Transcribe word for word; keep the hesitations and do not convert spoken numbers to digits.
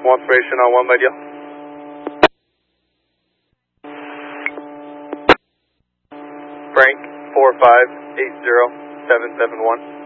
One information on one by deal. Frank, four five eight zero seven seven one.